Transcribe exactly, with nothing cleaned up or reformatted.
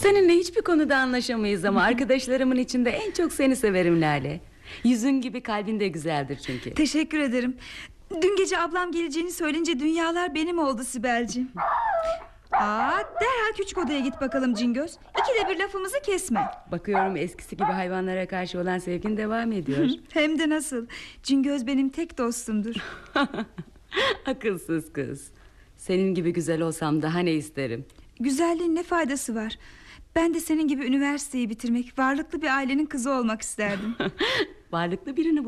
Seninle hiçbir konuda anlaşamayız ama arkadaşlarımın içinde en çok seni severim Lale. Yüzün gibi kalbin de güzeldir çünkü. Teşekkür ederim. Dün gece ablam geleceğini söyleyince dünyalar benim oldu Sibel'ciğim. Aa, derhal küçük odaya git bakalım Cingöz. İkide bir lafımızı kesme. Bakıyorum eskisi gibi hayvanlara karşı olan sevgin devam ediyor. Hem de nasıl. Cingöz benim tek dostumdur. Akılsız kız. Senin gibi güzel olsam daha ne isterim. Güzelliğin ne faydası var? Ben de senin gibi üniversiteyi bitirmek, varlıklı bir ailenin kızı olmak isterdim. Varlıklı birini